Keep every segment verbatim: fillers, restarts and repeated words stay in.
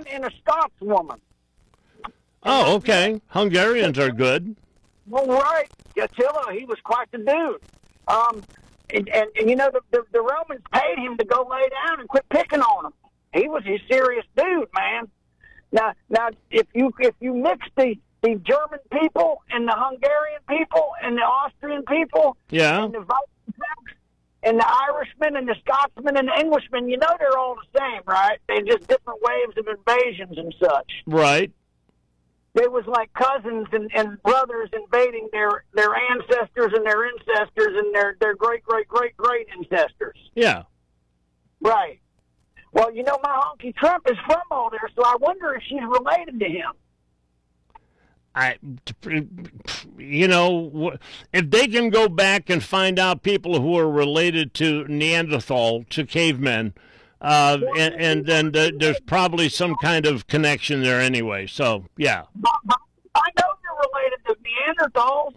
and a Scotswoman. Oh, okay. Hungarians are good. Well, right. Attila, he was quite the dude. Um, and, and, and you know, the, the, the Romans paid him to go lay down and quit picking on him. He was a serious dude, man. Now, now, if you if you mix the, the German people and the Hungarian people and the Austrian people, yeah, and the Vikings and the Irishmen and the Scotsmen and the Englishmen, you know they're all the same, right? They're just different waves of invasions and such. Right. They was like cousins and, and brothers invading their, their ancestors and their ancestors and their, their great, great, great, great ancestors. Yeah. Right. Well, you know, my honky Trump is from all there, so I wonder if she's related to him. I, you know, if they can go back and find out people who are related to Neanderthal, to cavemen, uh, and, and then uh, there's probably some kind of connection there anyway. So, yeah. I know you're related to Neanderthals.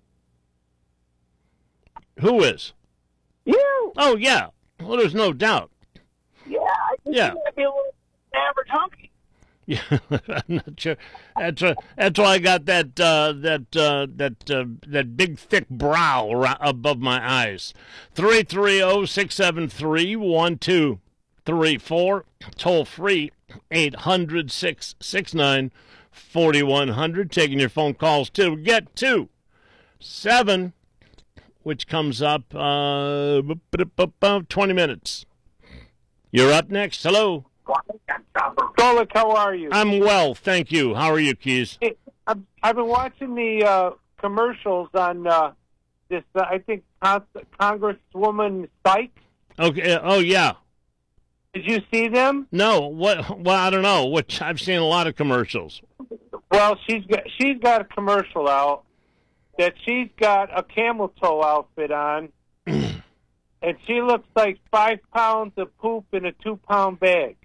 Who is? You. Oh, yeah. Well, there's no doubt. Yeah, I think yeah. you might be a little average hunky. Yeah, I'm not sure. That's a, that's why I got that uh, that uh, that uh, that big thick brow right above my eyes. Three three zero six seven three one two three four. Toll free eight hundred six six nine forty one hundred. Taking your phone calls to get to seven, which comes up uh, twenty minutes. You're up next. Hello. Golik, how are you? I'm well, thank you. How are you, Keys? Hey, I've, I've been watching the uh, commercials on uh, this, uh, I think, Congresswoman Spike. Okay. Oh, yeah. Did you see them? No. What? Well, I don't know. Which I've seen a lot of commercials. Well, she's got she's got a commercial out that she's got a camel toe outfit on, and she looks like five pounds of poop in a two-pound bag.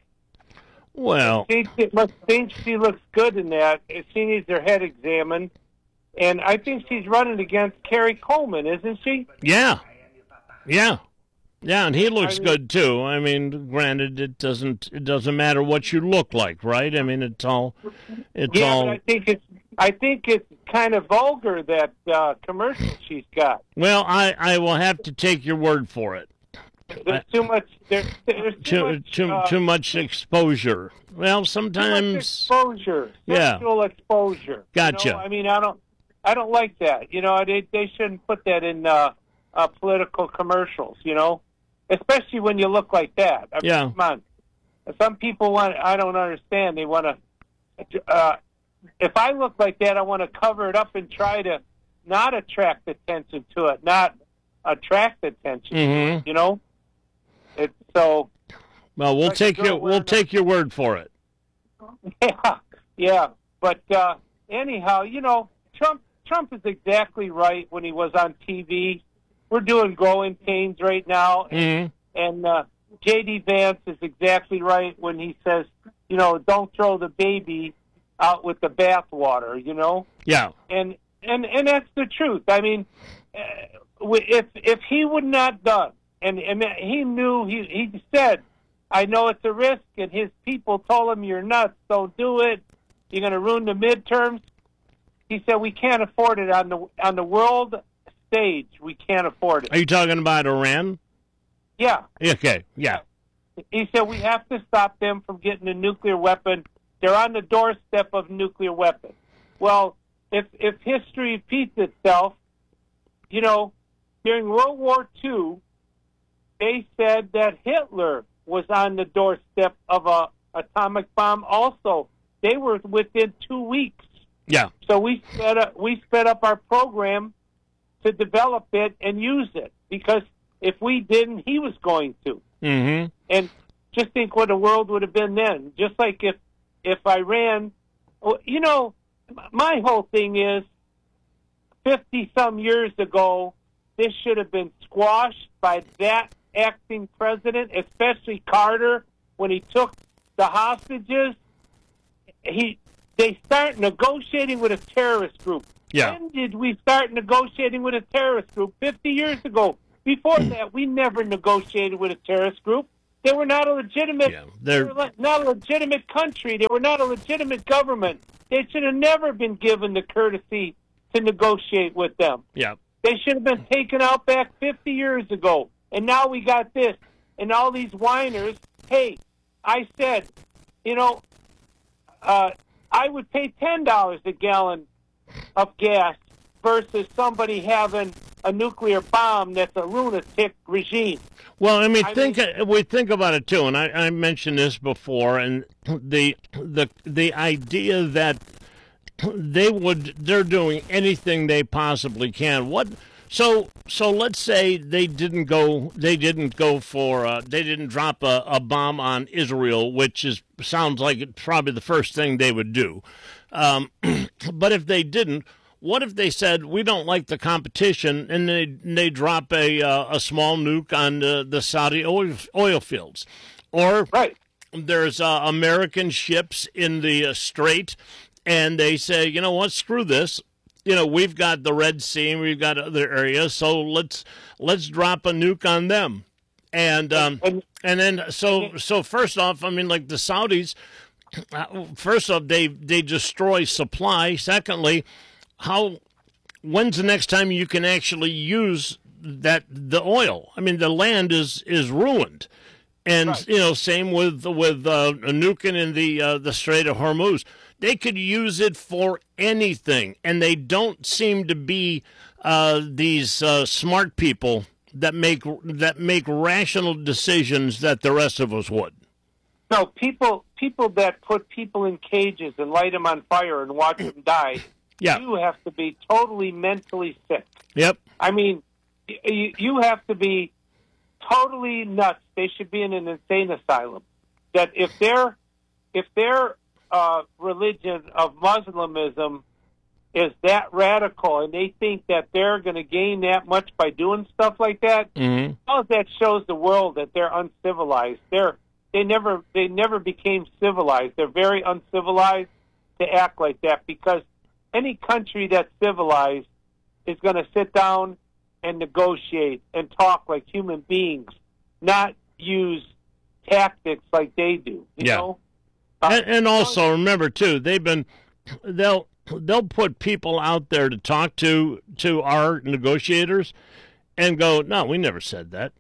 Well, she must think she looks good in that. She needs her head examined, and I think she's running against Kerry Coleman, isn't she? Yeah, yeah, yeah, and he looks I mean, good too. I mean, granted, it doesn't it doesn't matter what you look like, right? I mean, it's all it's yeah, all. But I think it's I think it's kind of vulgar, that uh, commercial she's got. Well, I I will have to take your word for it. There's too much. There's, there's too, too much. Too, uh, too much exposure. Well, sometimes too much exposure. Yeah. Sexual exposure. Gotcha. You know? I mean, I don't. I don't like that. You know, they they shouldn't put that in uh, uh, political commercials. You know, especially when you look like that. I mean, Yeah. Come on. Some people want. I don't understand. They want to. Uh, if I look like that, I want to cover it up and try to not attract attention to it, not attract attention. Mhm. You know. It's so. Well, we'll like take a girl your we'll wearing a- take your word for it. Yeah, yeah. But uh, anyhow, you know, Trump Trump is exactly right when he was on T V. We're doing growing pains right now, and, Mhm. and uh, J D Vance is exactly right when he says, you know, don't throw the baby out with the bathwater. You know, Yeah. and and and that's the truth. I mean, uh, if if he would not done, and and he knew, he he said, I know it's a risk, and his people told him, you're nuts, don't do it, you're going to ruin the midterms. He said, we can't afford it on the on the world stage. We can't afford it. Are you talking about Iran? Yeah. Okay. Yeah. He said, we have to stop them from getting a nuclear weapon. They're on the doorstep of nuclear weapon. Well, if if history repeats itself, you know, during World War Two, they said that Hitler was on the doorstep of a atomic bomb also. They were within two weeks. Yeah. So we sped up, we sped up our program to develop it and use it, because if we didn't, he was going to. Mhm. And just think what the world would have been then. Just like if if Iran, well, you know, my whole thing is fifty-some years ago, this should have been squashed by that acting president, especially Carter, when he took the hostages. He They start negotiating with a terrorist group. Yeah. When did we start negotiating with a terrorist group? fifty years ago. Before that, we never negotiated with a terrorist group. They were not a legitimate. Yeah, they they're were not a legitimate country. They were not a legitimate government. They should have never been given the courtesy to negotiate with them. yeah. They should have been taken out back fifty years ago. And now we got this. And all these whiners, hey, I said, you know, uh, I would pay ten dollars a gallon of gas versus somebody having a nuclear bomb that's a lunatic regime. Well, I mean, I think mean- we think about it too, and I, I mentioned this before, and the the the idea that they would they're doing anything they possibly can. What so so let's say they didn't go they didn't go for uh, they didn't drop a, a bomb on Israel, which is sounds like it's probably the first thing they would do. Um, but if they didn't, what if they said we don't like the competition and they they drop a uh, a small nuke on the, the Saudi oil, oil fields, or Right. there's uh, American ships in the uh, Strait, and they say, you know what, screw this. You know, we've got the Red Sea, and we've got other areas, so let's let's drop a nuke on them. And um, And- and then so so first off, I mean, like the Saudis, uh, first off, they they destroy supply. Secondly, how when's the next time you can actually use that the oil? I mean, the land is is ruined. And Right. you know, same with with uh, nuking in the uh, the Strait of Hormuz. They could use it for anything, and they don't seem to be uh, these uh, smart people that make that make rational decisions that the rest of us would. No, people people that put people in cages and light them on fire and watch them die, Yeah. you have to be totally mentally sick. Yep. I mean, you, you have to be totally nuts. They should be in an insane asylum. That if their if their uh, religion of Muslimism is that radical, and they think that they're going to gain that much by doing stuff like that, Mm-hmm. all that shows the world that they're uncivilized. They're they never they never became civilized. They're very uncivilized to act like that, because any country that's civilized is going to sit down and negotiate and talk like human beings, not use tactics like they do. You Yeah. know? Uh, And, and also remember too, they've been they'll they'll put people out there to talk to to our negotiators, and go, no, we never said that.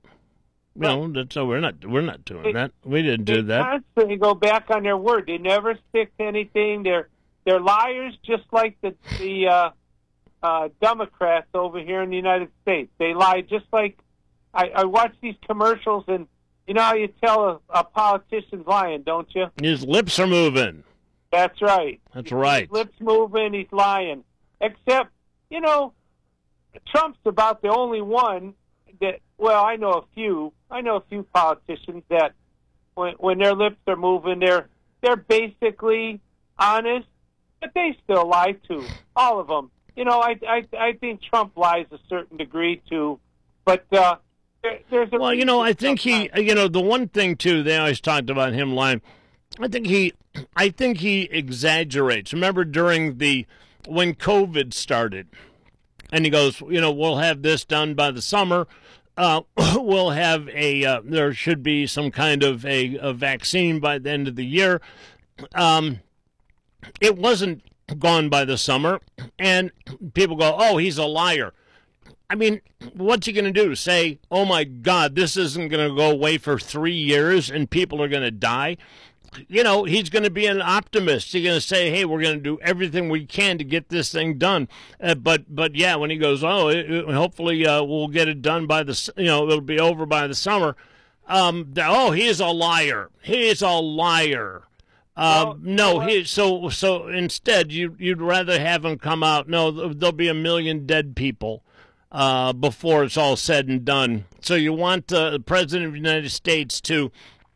No, that's so we're not we're not doing They- that. We didn't they do that. constantly go back on their word. They never stick to anything. They're they're liars, just like the the uh, uh, Democrats over here in the United States. They lie just like I, I watch these commercials, and you know how you tell a, a politician's lying, don't you? His lips are moving. That's right. That's right. His lips moving, he's lying. Except, you know, Trump's about the only one that, well, I know a few. I know a few politicians that when when their lips are moving, they're they're basically honest, but they still lie too. All of them. You know, I I I think Trump lies a certain degree too, but uh, there, there's a Well, you know, I reason think he, sometimes. you know, the one thing too, they always talked about him lying. I think he, I think he exaggerates. Remember during the when COVID started, and he goes, you know, we'll have this done by the summer. Uh, we'll have a, uh, there should be some kind of a, a vaccine by the end of the year. Um, it wasn't gone by the summer, and people go, oh, he's a liar. I mean, what's he going to do? Say, oh, my God, this isn't going to go away for three years and people are going to die? You know, he's going to be an optimist. He's going to say, hey, we're going to do everything we can to get this thing done. Uh, but, but yeah, when he goes, oh, it, it- hopefully uh, we'll get it done by the, s- you know, it'll be over by the summer. Um, th- oh, he is a liar. He is a liar. Uh, Well, you know no, what? he, so so instead, you, you'd rather have him come out. No, th- there'll be a million dead people uh, before it's all said and done. So you want uh, the President of the United States to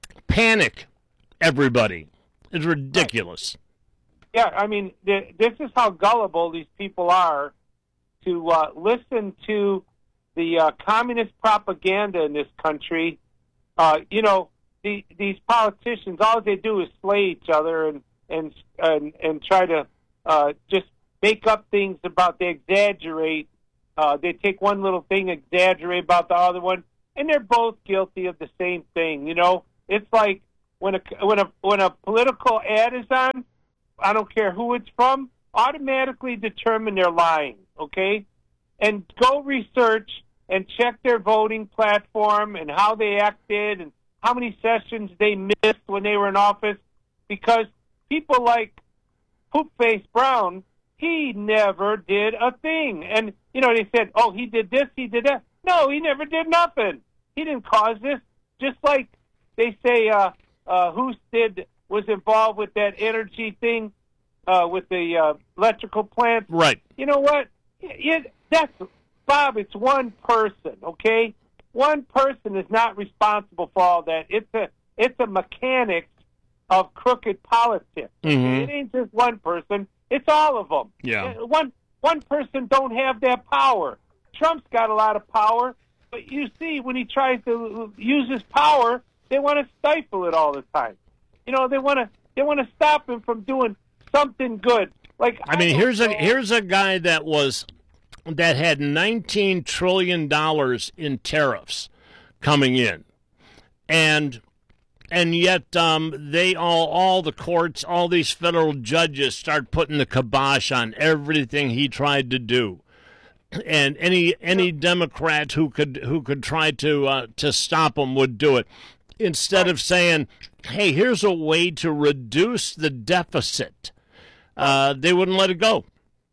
panic everybody. It's ridiculous. Yeah, I mean, th- this is how gullible these people are to uh, listen to the uh, communist propaganda in this country. Uh, you know, the, these politicians, all they do is slay each other and and and, and try to uh, just make up things about. They exaggerate. Uh, they take one little thing, exaggerate about the other one, and they're both guilty of the same thing. You know, it's like when a when a when a political ad is on, I don't care who it's from, automatically determine they're lying. Okay, and go research and check their voting platform and how they acted and how many sessions they missed when they were in office, because people like Poopface Brown, he never did a thing. And, you know, they said, oh, he did this, he did that. No, he never did nothing. He didn't cause this. Just like they say uh, uh, Hoos did, was involved with that energy thing uh, with the uh, electrical plant. Right. You know what? It, that's, Bob, it's one person, okay? One person is not responsible for all that. It's a, it's a mechanics of crooked politics. Mm-hmm. It ain't just one person. It's all of them. Yeah. One one person don't have that power. Trump's got a lot of power, but you see, when he tries to use his power, they want to stifle it all the time. You know, they want to they want to stop him from doing something good. Like I mean, I here's know. a here's a guy that was that had nineteen trillion dollars in tariffs coming in, and and yet um, they all all the courts, all these federal judges start putting the kibosh on everything he tried to do, and any any Democrat who could who could try to uh, to stop him would do it, instead of saying, "Hey, here's a way to reduce the deficit." Uh, they wouldn't let it go.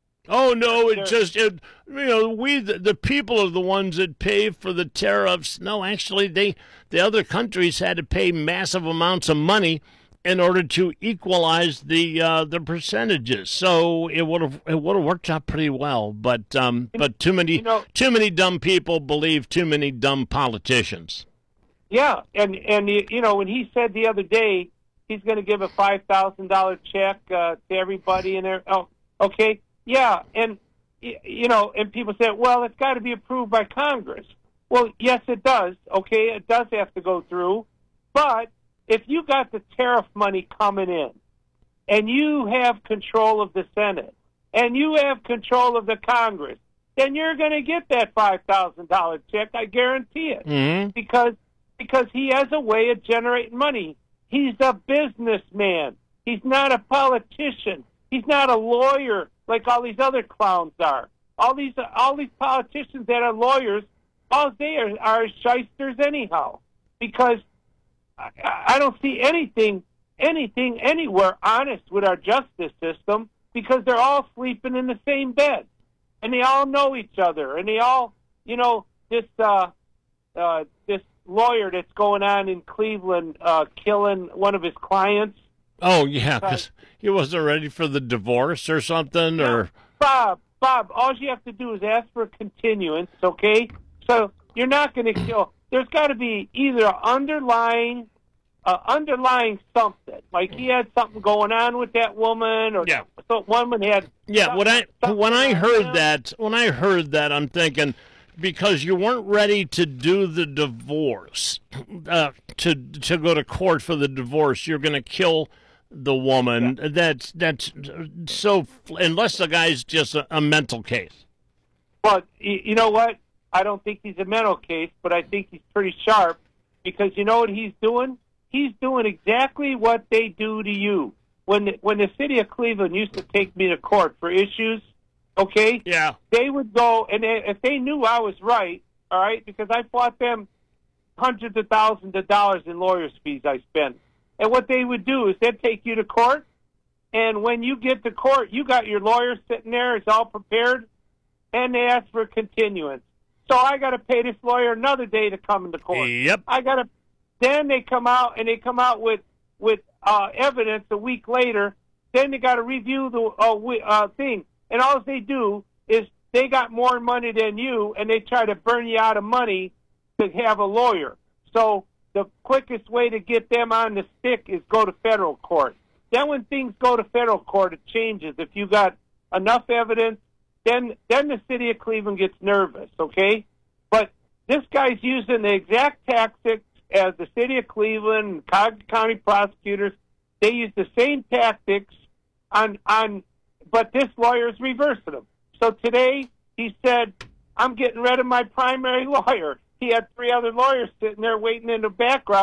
Oh no! It just it, you know we the, the people are the ones that pay for the tariffs. No, actually, they the other countries had to pay massive amounts of money in order to equalize the uh, the percentages. So it would have it would have worked out pretty well. But um, but too many you know, too many dumb people believe too many dumb politicians. Yeah, and and you know when he said the other day he's going to give a five thousand dollar check uh, to everybody in there. Oh, okay. Yeah, and, you know, and people say, well, it's got to be approved by Congress. Well, yes, it does. Okay, it does have to go through. But if you got the tariff money coming in and you have control of the Senate and you have control of the Congress, then you're going to get that five thousand dollar check. I guarantee it. Mm-hmm. Because because he has a way of generating money. He's a businessman. He's not a politician. He's not a lawyer like all these other clowns are. All these all these politicians that are lawyers, all they are are shysters anyhow. Because I, I don't see anything anything anywhere honest with our justice system, because they're all sleeping in the same bed, and they all know each other, and they all, you know, this uh, uh, this lawyer that's going on in Cleveland uh, killing one of his clients. Oh, yeah, because he wasn't ready for the divorce or something, or... Bob, Bob, all you have to do is ask for a continuance, okay? So you're not going to kill... There's got to be either underlying, uh, underlying something. Like he had something going on with that woman, or yeah. some woman had... Yeah, when I, when I heard that, when I heard that, I'm thinking... Because you weren't ready to do the divorce, uh, to to go to court for the divorce, you're going to kill the woman. Yeah. That's that's so. Unless the guy's just a, a mental case. Well, you know what? I don't think he's a mental case, but I think he's pretty sharp, because you know what he's doing? He's doing exactly what they do to you. When the, when the city of Cleveland used to take me to court for issues. Okay? Yeah. They would go, and they, if they knew I was right, all right, because I fought them hundreds of thousands of dollars in lawyers' fees I spent. And what they would do is they'd take you to court, and when you get to court, you got your lawyer sitting there, it's all prepared, and they ask for a continuance. So I got to pay this lawyer another day to come into court. Yep. I got to, then they come out, and they come out with, with uh, evidence a week later. Then they got to review the uh, uh, thing. And all they do is they got more money than you, and they try to burn you out of money to have a lawyer. So the quickest way to get them on the stick is go to federal court. Then when things go to federal court, it changes. If you got enough evidence, then then the city of Cleveland gets nervous, okay? But this guy's using the exact tactics as the city of Cleveland, Cobb County prosecutors. They use the same tactics on on. But this lawyer is reversing them. So today he said, I'm getting rid of my primary lawyer. He had three other lawyers sitting there waiting in the background.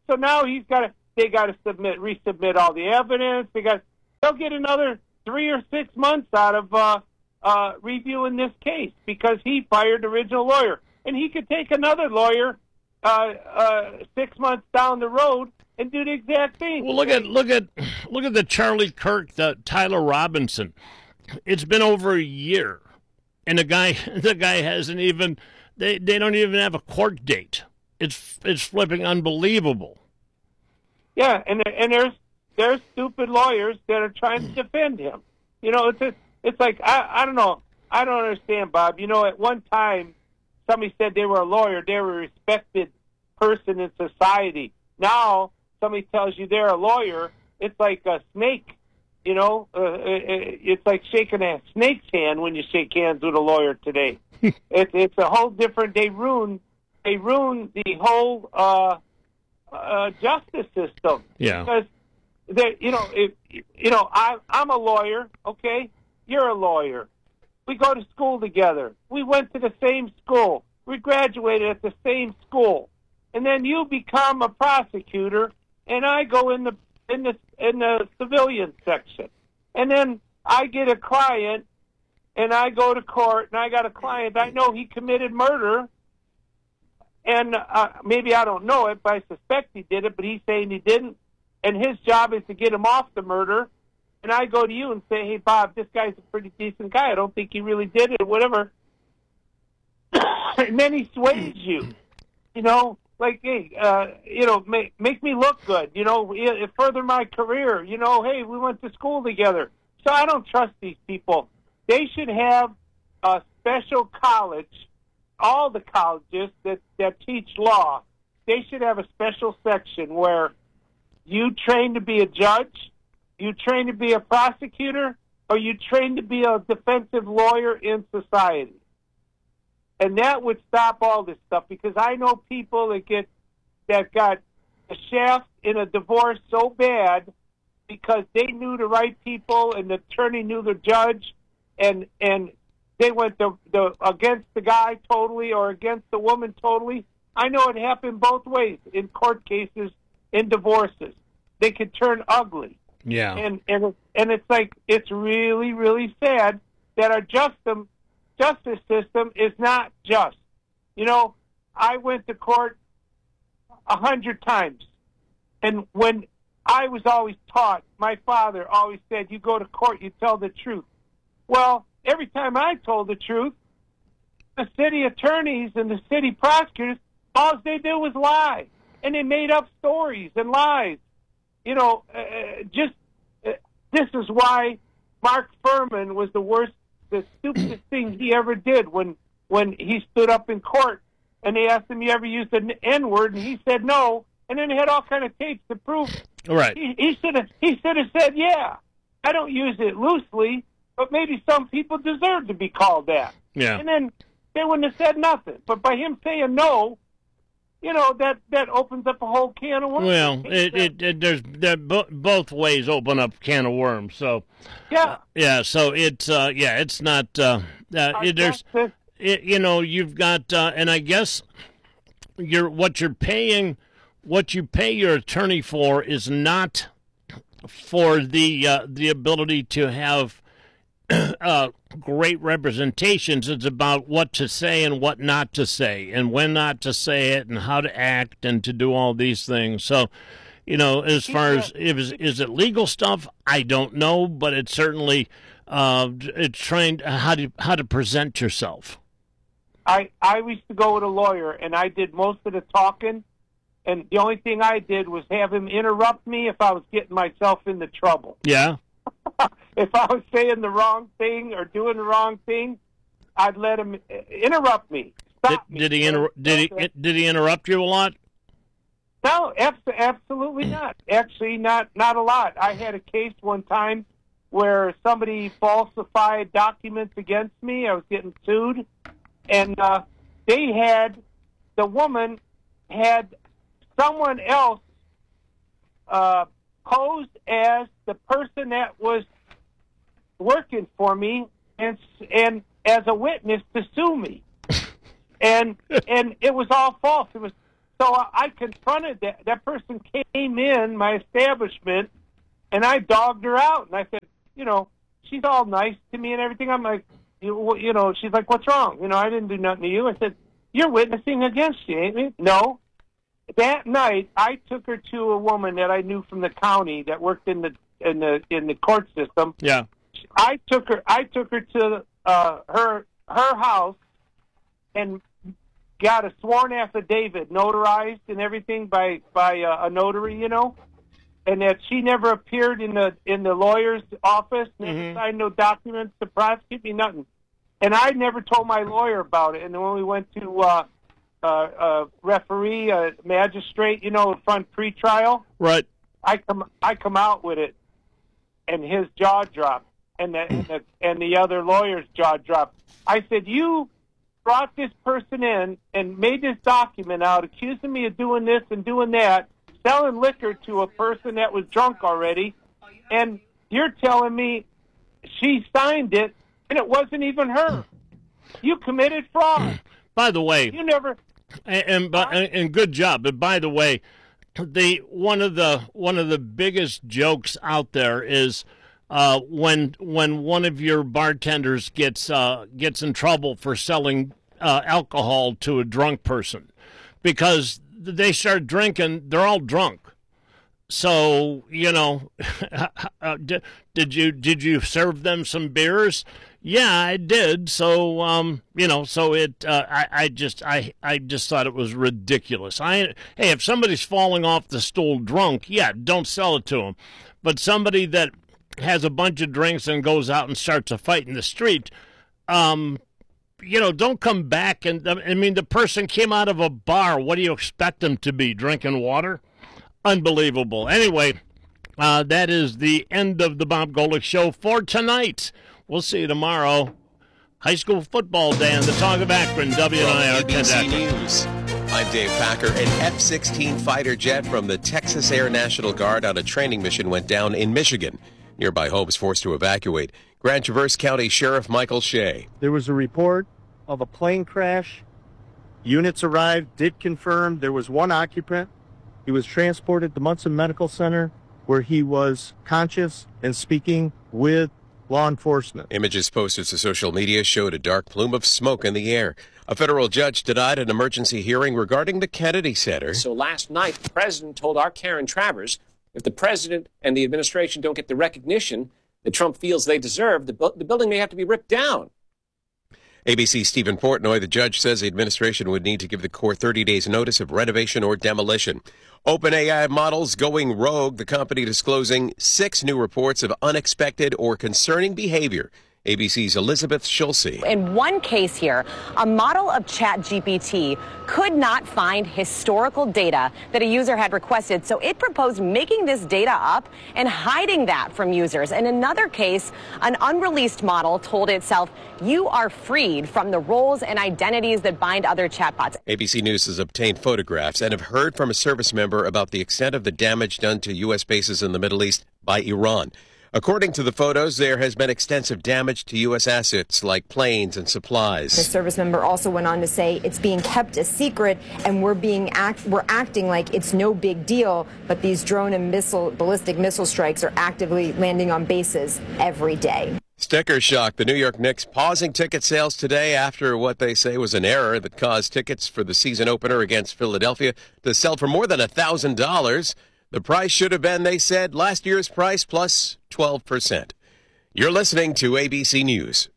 So now he's got to, they got to submit, resubmit all the evidence. They got, they'll get another three or six months out of uh, uh, reviewing this case because he fired the original lawyer. And he could take another lawyer uh, uh, six months down the road and do the exact thing. Well, look at look at look at the Charlie Kirk, the Tyler Robinson. It's been over a year, and the guy the guy hasn't even they, they don't even have a court date. It's it's flipping unbelievable. Yeah, and and there's there's stupid lawyers that are trying to defend him. You know, it's a, it's like I I don't know. I don't understand, Bob. You know, at one time somebody said they were a lawyer, they were a respected person in society. Now somebody tells you they're a lawyer, it's like a snake. You know, uh, it's like shaking a snake's hand when you shake hands with a lawyer today. it's it's a whole different. They ruin they ruin the whole uh, uh, justice system. Yeah. Because they, you know, if you know, I I'm a lawyer. Okay, you're a lawyer. We go to school together. We went to the same school. We graduated at the same school. And then you become a prosecutor, and I go in the in the in the civilian section. And then I get a client, and I go to court, and I got a client. I know he committed murder, and uh, maybe I don't know it, but I suspect he did it. But he's saying he didn't, and his job is to get him off the murder. And I go to you and say, hey, Bob, this guy's a pretty decent guy. I don't think he really did it, whatever. And then he sways you, you know, like, hey, uh, you know, make, make me look good, you know, it, further my career, you know, hey, we went to school together. So I don't trust these people. They should have a special college, all the colleges that, that teach law, they should have a special section where you train to be a judge, you train to be a prosecutor, or you train to be a defensive lawyer in society. And that would stop all this stuff, because I know people that get that got the shaft in a divorce so bad because they knew the right people and the attorney knew the judge, and and they went the, the against the guy totally or against the woman totally. I know it happened both ways in court cases, in divorces. They could turn ugly. Yeah. And and and it's like, it's really, really sad that our justice justice system is not just. You know, I went to court a hundred times, and when I was always taught, my father always said, you go to court, you tell the truth. Well, every time I told the truth, the city attorneys and the city prosecutors, all they did was lie, and they made up stories and lies. You know, uh, just uh, this is why Mark Furman was the worst, the stupidest thing he ever did when when he stood up in court and they asked him, you ever used an N-word? And he said no, and then he had all kind of tapes to prove it. Right. He, he should have he should have said, yeah, I don't use it loosely, but maybe some people deserve to be called that. Yeah. And then they wouldn't have said nothing. But by him saying no, you know, that, that opens up a whole can of worms. Well, it, it, it there's there, bo- both ways open up a can of worms. So yeah, uh, yeah. So it's uh, yeah, it's not. Uh, uh, it, there's it, you know you've got uh, and I guess you're what you're paying, what you pay your attorney for is not for the uh, the ability to have uh, great representations. It's about what to say and what not to say, and when not to say it, and how to act, and to do all these things. So, you know, as far as if is it legal stuff, I don't know, but it's certainly uh, it's trained how to how to present yourself. I I used to go with a lawyer, and I did most of the talking, and the only thing I did was have him interrupt me if I was getting myself into trouble. Yeah. If I was saying the wrong thing or doing the wrong thing, I'd let him interrupt me. Stop did, me. Did he inter- did he did he interrupt you a lot? No, absolutely not. Actually, not not a lot. I had a case one time where somebody falsified documents against me. I was getting sued, and uh, they had the woman had someone else uh, posed as the person that was working for me and and as a witness to sue me, and and it was all false. It was So I confronted that. That person came in my establishment, and I dogged her out. And I said, you know, she's all nice to me and everything. I'm like, you, you know, she's like, what's wrong? You know, I didn't do nothing to you. I said, you're witnessing against you, ain't me? No. That night, I took her to a woman that I knew from the county that worked in the in the in the court system. Yeah. I took her. I took her to uh, her her house and got a sworn affidavit notarized and everything by by uh, a notary, you know, and that she never appeared in the in the lawyer's office, never Mm-hmm. signed no documents to prosecute me, nothing. And I never told my lawyer about it. And then when we went to uh, uh, uh, referee, uh, magistrate, you know, front pretrial, Right. I come I come out with it, and his jaw dropped, and the, and the and the other lawyer's jaw dropped. I said, you brought this person in and made this document out, accusing me of doing this and doing that, selling liquor to a person that was drunk already, and you're telling me she signed it, and it wasn't even her. You committed fraud. By the way, You never... and, and, but- and good job. But by the way, the one of the one of the biggest jokes out there is uh, when when one of your bartenders gets uh, gets in trouble for selling uh, alcohol to a drunk person, because they start drinking, they're all drunk. So, you know, uh, did, did you did you serve them some beers? Yeah, I did. So, um, you know, so it, uh, I, I just, I, I just thought it was ridiculous. I, hey, if somebody's falling off the stool drunk, yeah, don't sell it to them. But somebody that has a bunch of drinks and goes out and starts a fight in the street, um, you know, don't come back and, I mean, the person came out of a bar. What do you expect them to be, drinking water? Unbelievable. Anyway, uh, that is the end of the Bob Golick Show for tonight. We'll see you tomorrow. High school football day on the Talk of Akron. W and I are A B C Akron. News. I'm Dave Packer. An F sixteen fighter jet from the Texas Air National Guard on a training mission went down in Michigan. Nearby homes forced to evacuate. Grand Traverse County Sheriff Michael Shea. There was a report of a plane crash. Units arrived, did confirm there was one occupant. He was transported to Munson Medical Center, where he was conscious and speaking with law enforcement. Images posted to social media showed a dark plume of smoke in the air. A federal judge denied an emergency hearing regarding the Kennedy Center. So last night, the president told our Karen Travers, if the president and the administration don't get the recognition that Trump feels they deserve, the, bu- the building may have to be ripped down. A B C's Stephen Portnoy, the judge says the administration would need to give the Corps thirty days notice of renovation or demolition. OpenAI models going rogue, the company disclosing six new reports of unexpected or concerning behavior. A B C's Elizabeth Schulze. In one case here, a model of ChatGPT could not find historical data that a user had requested, so it proposed making this data up and hiding that from users. In another case, an unreleased model told itself, you are freed from the roles and identities that bind other chatbots. A B C News has obtained photographs and have heard from a service member about the extent of the damage done to U S bases in the Middle East by Iran. According to the photos, there has been extensive damage to U S assets like planes and supplies. The service member also went on to say it's being kept a secret and we're being act we're acting like it's no big deal, but these drone and missile ballistic missile strikes are actively landing on bases every day. Sticker shock. The New York Knicks pausing ticket sales today after what they say was an error that caused tickets for the season opener against Philadelphia to sell for more than one thousand dollars. The price should have been, they said, last year's price plus twelve percent. You're listening to A B C News.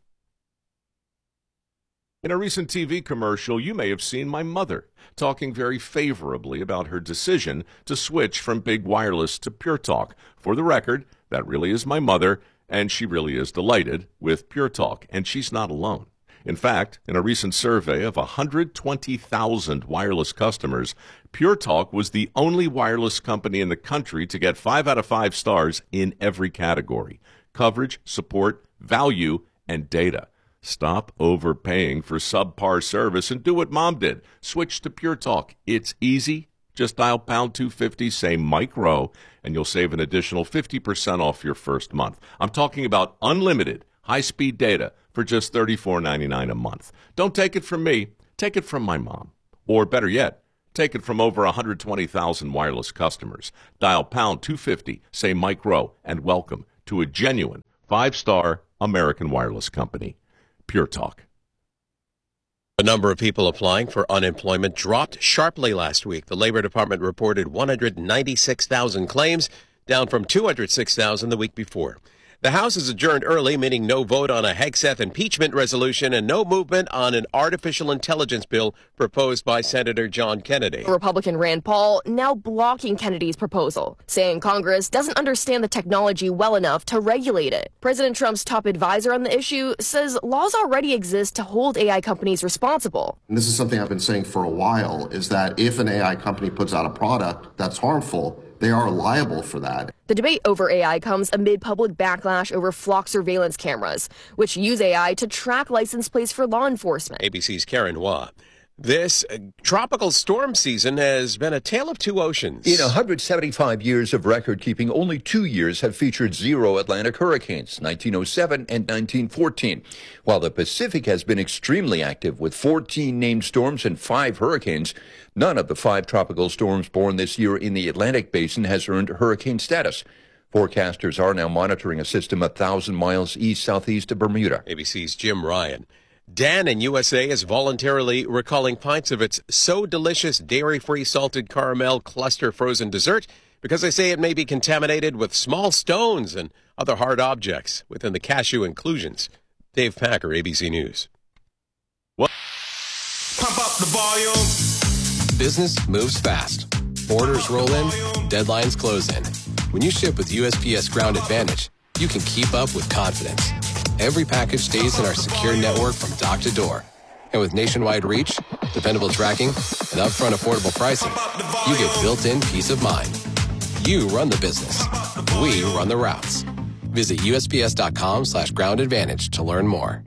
In a recent T V commercial, you may have seen my mother talking very favorably about her decision to switch from Big Wireless to Pure Talk. For the record, that really is my mother, and she really is delighted with Pure Talk, and she's not alone. In fact, in a recent survey of one hundred twenty thousand wireless customers, Pure Talk was the only wireless company in the country to get five out of five stars in every category: coverage, support, value, and data. Stop overpaying for subpar service and do what Mom did. Switch to Pure Talk. It's easy. Just dial pound two fifty, say Mike Rowe, and you'll save an additional fifty percent off your first month. I'm talking about unlimited high-speed data for just thirty-four ninety-nine a month. Don't take it from me. Take it from my mom. Or better yet, Take it from over one hundred twenty thousand wireless customers. Dial pound two fifty, say Mike Rowe, and welcome to a genuine five-star American wireless company. Pure Talk. The number of people applying for unemployment dropped sharply last week. The Labor Department reported one hundred ninety-six thousand claims, down from two hundred six thousand the week before. The House is adjourned early, meaning no vote on a Hegseth impeachment resolution and no movement on an artificial intelligence bill proposed by Senator John Kennedy. Republican Rand Paul now blocking Kennedy's proposal, saying Congress doesn't understand the technology well enough to regulate it. President Trump's top advisor on the issue says laws already exist to hold A I companies responsible. And this is something I've been saying for a while, is that if an A I company puts out a product that's harmful, they are liable for that. The debate over A I comes amid public backlash over flock surveillance cameras, which use A I to track license plates for law enforcement. A B C's Karen Hua. This uh, tropical storm season has been a tale of two oceans. In one hundred seventy-five years of record-keeping, only two years have featured zero Atlantic hurricanes, nineteen oh seven and nineteen fourteen. While the Pacific has been extremely active with fourteen named storms and five hurricanes, none of the five tropical storms born this year in the Atlantic basin has earned hurricane status. Forecasters are now monitoring a system a thousand miles east-southeast of Bermuda. A B C's Jim Ryan. Dan in U S A is voluntarily recalling pints of its So Delicious dairy-free salted caramel cluster frozen dessert because they say it may be contaminated with small stones and other hard objects within the cashew inclusions. Dave Packer, A B C News. What? Pump up the volume. Business moves fast. Orders roll in, deadlines close in. When you ship with U S P S Ground Advantage, you can keep up with confidence. Every package stays in our secure network from dock to door. And with nationwide reach, dependable tracking, and upfront affordable pricing, you get built-in peace of mind. You run the business. We run the routes. Visit USPS.com slash ground advantage to learn more.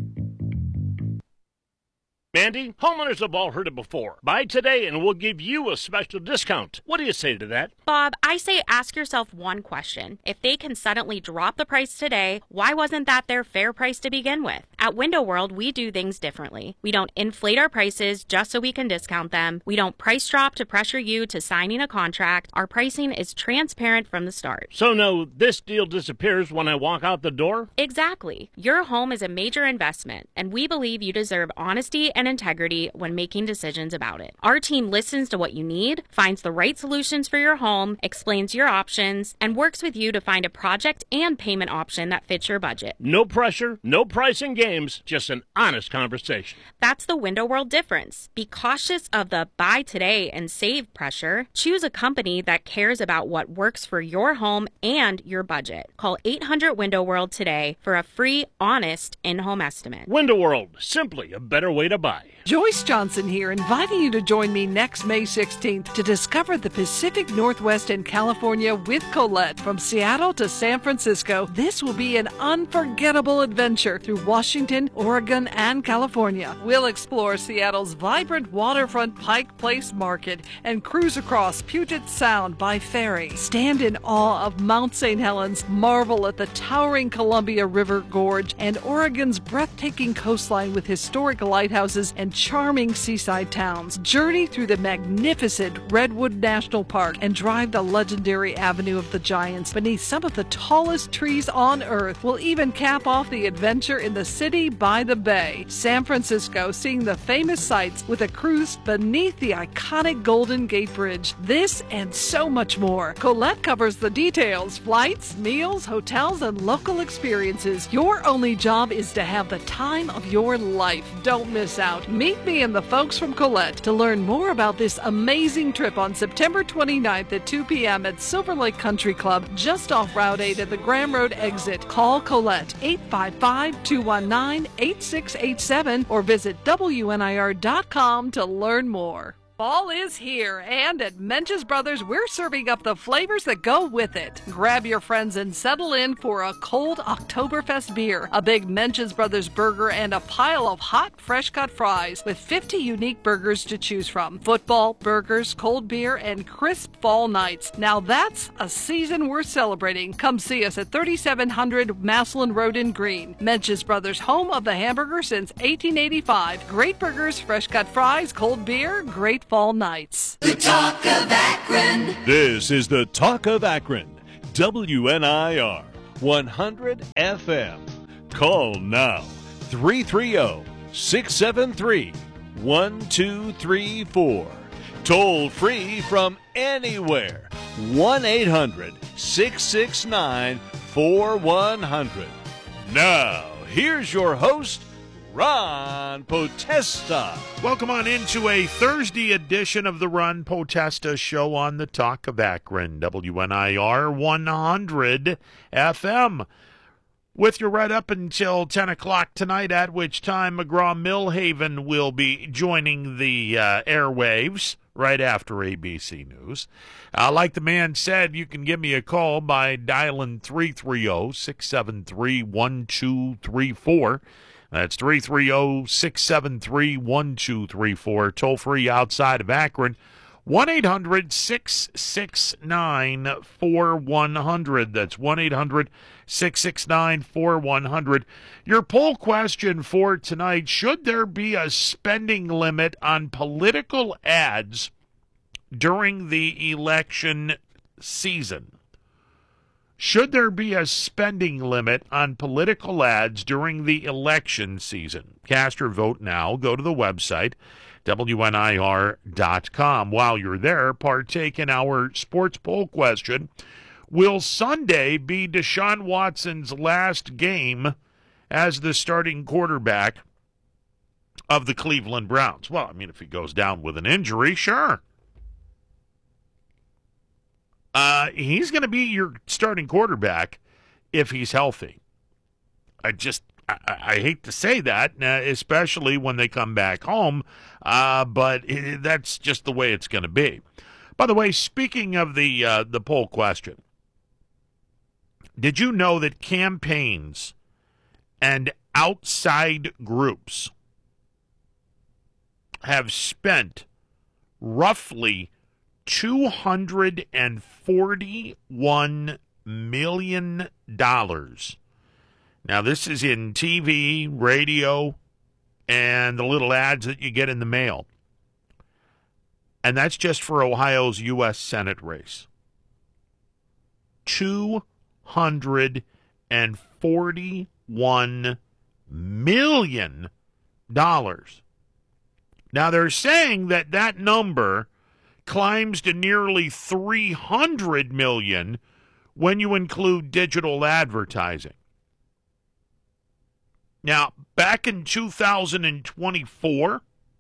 Mandy, homeowners have all heard it before. Buy today and we'll give you a special discount. What do you say to that? Bob, I say ask yourself one question. If they can suddenly drop the price today, why wasn't that their fair price to begin with? At Window World, we do things differently. We don't inflate our prices just so we can discount them. We don't price drop to pressure you to signing a contract. Our pricing is transparent from the start. So no, this deal disappears when I walk out the door? Exactly. Your home is a major investment, and we believe you deserve honesty and integrity when making decisions about it. Our team listens to what you need, finds the right solutions for your home, explains your options, and works with you to find a project and payment option that fits your budget. No pressure, no pricing games, just an honest conversation. That's the Window World difference. Be cautious of the buy today and save pressure. Choose a company that cares about what works for your home and your budget. Call eight hundred Window World today for a free, honest in-home estimate. Window World, simply a better way to buy. Joyce Johnson here, inviting you to join me next May sixteenth to discover the Pacific Northwest and California with Colette. From Seattle to San Francisco, this will be an unforgettable adventure through Washington, Oregon, and California. We'll explore Seattle's vibrant waterfront Pike Place Market and cruise across Puget Sound by ferry. Stand in awe of Mount Saint Helens, marvel at the towering Columbia River Gorge, and Oregon's breathtaking coastline with historic lighthouses and charming seaside towns. Journey through the magnificent Redwood National Park and drive the legendary Avenue of the Giants beneath some of the tallest trees on Earth. We'll even cap off the adventure in the city by the bay. San Francisco, seeing the famous sights with a cruise beneath the iconic Golden Gate Bridge. This and so much more. Colette covers the details: flights, meals, hotels, and local experiences. Your only job is to have the time of your life. Don't miss out. Meet me and the folks from Colette to learn more about this amazing trip on September twenty-ninth at two p.m. at Silver Lake Country Club, just off Route eight at the Graham Road exit. Call Colette eight five five, two one nine, eight six eight seven or visit W N I R dot com to learn more. Fall is here, and at Mench's Brothers, we're serving up the flavors that go with it. Grab your friends and settle in for a cold Oktoberfest beer, a big Mench's Brothers burger, and a pile of hot, fresh-cut fries with fifty unique burgers to choose from. Football, burgers, cold beer, and crisp fall nights. Now that's a season worth celebrating. Come see us at thirty-seven hundred Maslin Road in Greene. Mench's Brothers, home of the hamburger since eighteen eighty-five. Great burgers, fresh-cut fries, cold beer, great fall nights. The Talk of Akron. This is the Talk of Akron. W N I R one hundred F M. Call now. three three zero, six seven three, one two three four. Toll free from anywhere. one eight hundred, six six nine, four one zero zero. Now, here's your host, Ron Potesta. Welcome on into a Thursday edition of the Ron Potesta Show on the Talk of Akron, W N I R one hundred F M. With you right up until ten o'clock tonight, at which time McGraw-Millhaven will be joining the uh, airwaves right after A B C News. Uh, like the man said, you can give me a call by dialing three three zero, six seven three, one two three four. That's three three zero, six seven three, one two three four. Toll free outside of Akron, one eight hundred, six six nine, four one zero zero. That's one eight hundred, six six nine, four one zero zero. Your poll question for tonight: should there be a spending limit on political ads during the election season? Should there be a spending limit on political ads during the election season? Cast your vote now. Go to the website, W N I R dot com. While you're there, partake in our sports poll question. Will Sunday be Deshaun Watson's last game as the starting quarterback of the Cleveland Browns? Well, I mean, if he goes down with an injury, sure. Uh, he's going to be your starting quarterback if he's healthy. I just, I, I hate to say that, uh, especially when they come back home, uh, but it, that's just the way it's going to be. By the way, speaking of the uh, the poll question, did you know that campaigns and outside groups have spent roughly two hundred forty-one million dollars? Now, this is in T V, radio, and the little ads that you get in the mail. And that's just for Ohio's U S Senate race. two hundred forty-one million dollars. Now, they're saying that that number climbs to nearly three hundred million dollars when you include digital advertising. Now, back in two thousand twenty-four,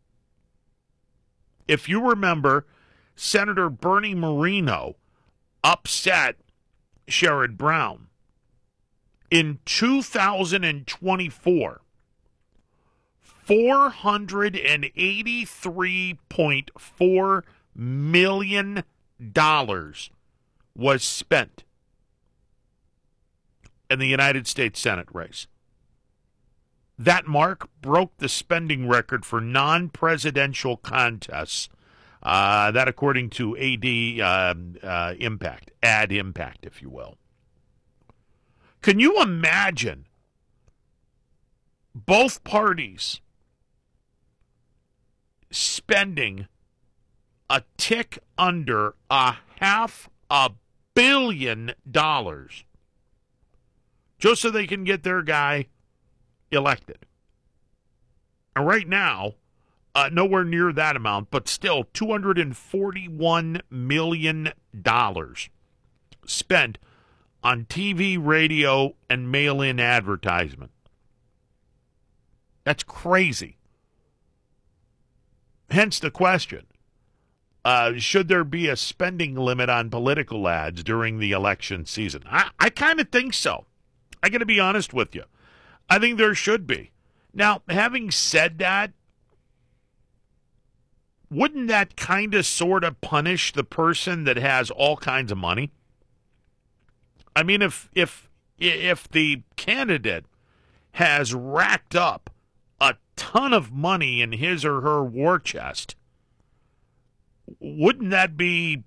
if you remember, Senator Bernie Moreno upset Sherrod Brown. In two thousand twenty-four, four hundred eighty-three point four million dollars was spent in the United States Senate race. That mark broke the spending record for non-presidential contests. Uh, that according to A D uh, uh, Impact, Ad Impact, if you will. Can you imagine both parties spending a tick under a half a billion dollars just so they can get their guy elected? And right now, uh, nowhere near that amount, but still two hundred forty-one million dollars spent on T V, radio, and mail-in advertisement. That's crazy. Hence the question, uh, should there be a spending limit on political ads during the election season? I, I kind of think so. I got to be honest with you. I think there should be. Now, having said that, wouldn't that kind of sort of punish the person that has all kinds of money? I mean, if if if the candidate has racked up a ton of money in his or her war chest, wouldn't that be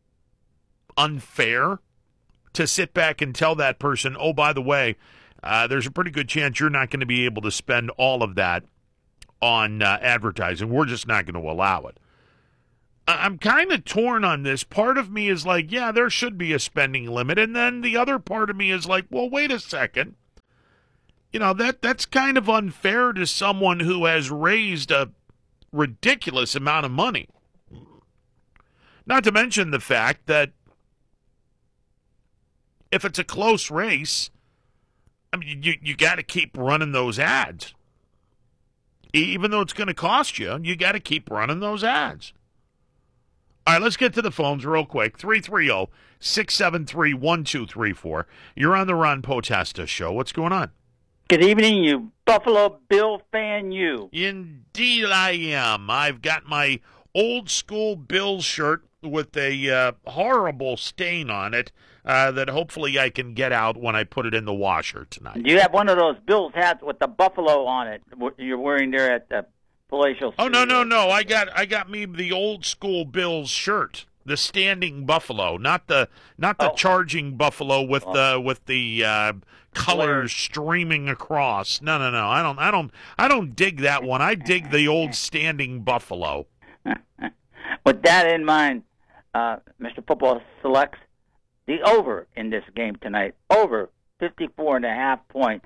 unfair to sit back and tell that person, oh, by the way, uh, there's a pretty good chance you're not going to be able to spend all of that on uh, advertising. We're just not going to allow it. I'm kind of torn on this. Part of me is like, yeah, there should be a spending limit. And then the other part of me is like, well, wait a second. You know, that that's kind of unfair to someone who has raised a ridiculous amount of money. Not to mention the fact that if it's a close race, I mean, you, you got to keep running those ads. Even though it's going to cost you, you got to keep running those ads. All right, let's get to the phones real quick. three three zero, six seven three, one two three four. You're on the Ron Potesta Show. What's going on? Good evening, you Buffalo Bill fan, you. Indeed I am. I've got my old school Bills shirt with a uh, horrible stain on it uh, that hopefully I can get out when I put it in the washer tonight. You have one of those Bills hats with the buffalo on it you're wearing there at the Palatial Oh, no, no, no. I got I got me the old school Bills shirt, the standing buffalo, not the not the oh. charging buffalo with oh. the with the uh, colors streaming across. No, no, no. I don't I don't I don't dig that one. I dig the old standing buffalo. With that in mind, uh, Mister Football selects the over in this game tonight. Over fifty-four and a half points,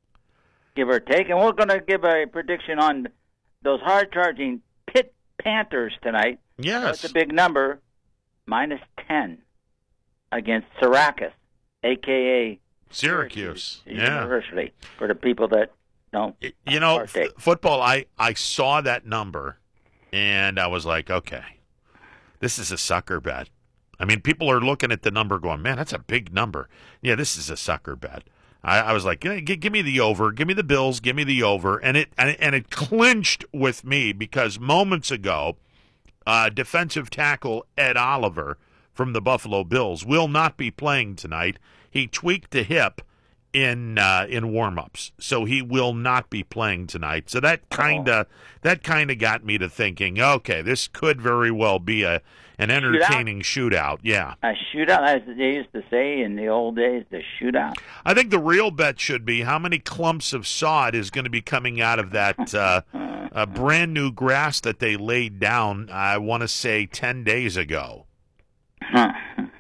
give or take. And we're going to give a prediction on those hard-charging Pitt Panthers tonight. Yes. That's a big number, minus ten against Syracuse, a k a. Syracuse, Syracuse yeah. University, for the people that don't You know, f- football, I, I saw that number, and I was like, okay, this is a sucker bet. I mean, people are looking at the number going, man, that's a big number. Yeah, this is a sucker bet. I, I was like, give, give me the over, give me the Bills, give me the over, and it and, and it clinched with me because moments ago, uh, defensive tackle Ed Oliver from the Buffalo Bills will not be playing tonight. He tweaked a hip in uh, in warm-ups, so he will not be playing tonight. So that kind of that kind of got me to thinking, okay, this could very well be a an entertaining shootout. shootout. Yeah, a shootout, as they used to say in the old days, the shootout. I think the real bet should be how many clumps of sod is going to be coming out of that uh, uh, brand new grass that they laid down. I want to say ten days ago. Huh.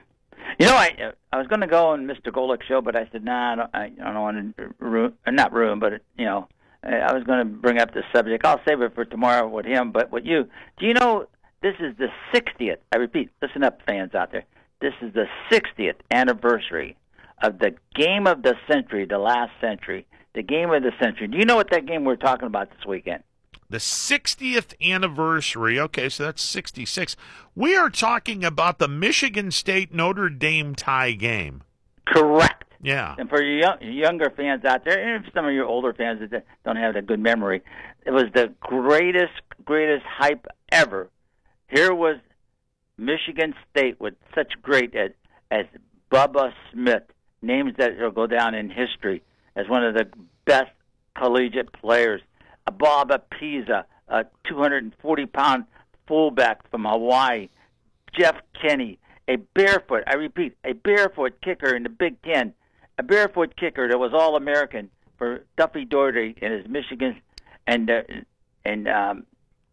You know, I I was going to go on Mister Golick's show, but I said, nah, I don't, I, I don't want to ruin, not ruin, but, you know, I was going to bring up the subject. I'll save it for tomorrow with him, but with you. Do you know this is the sixtieth, I repeat, listen up, fans out there, this is the sixtieth anniversary of the game of the century, the last century, the game of the century. Do you know what that game we're talking about this weekend? The sixtieth anniversary. Okay, so that's sixty-six. We are talking about the Michigan State Notre Dame tie game. Correct. Yeah. And for your young, younger fans out there, and some of your older fans that don't have a good memory, it was the greatest, greatest hype ever. Here was Michigan State with such great as, as Bubba Smith, names that will go down in history as one of the best collegiate players. Bob Apisa, a two hundred forty pound fullback from Hawaii. Jeff Kenny, a barefoot, I repeat, a barefoot kicker in the Big Ten. A barefoot kicker that was All-American for Duffy Daugherty in his Michigan, and uh, and um,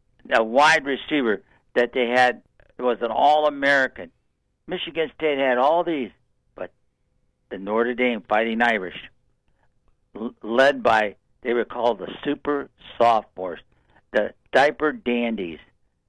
a wide receiver that they had was an All-American. Michigan State had all these, but the Notre Dame Fighting Irish, l- led by, they were called the super sophomores, the diaper dandies,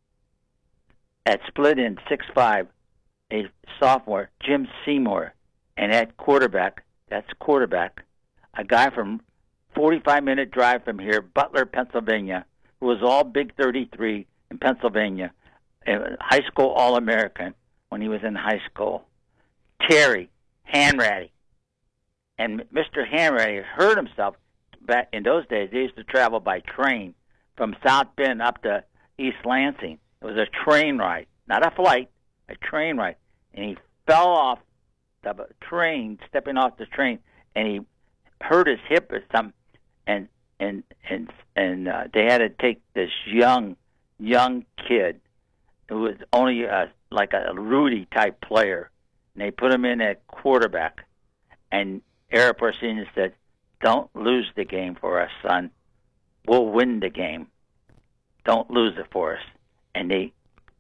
at split in six five, a sophomore, Jim Seymour, and at quarterback, that's quarterback, a guy from forty-five minute drive from here, Butler, Pennsylvania, who was all Big thirty-three in Pennsylvania, a high school All-American when he was in high school. Terry Hanratty. And Mister Hanratty hurt himself. Back in those days, they used to travel by train from South Bend up to East Lansing. It was a train ride, not a flight, a train ride. And he fell off the train, stepping off the train, and he hurt his hip or something. And and and and uh, they had to take this young young kid who was only a, like a Rudy type player, and they put him in at quarterback. And Eric Porcini said, "Don't lose the game for us, son. We'll win the game. Don't lose it for us." And they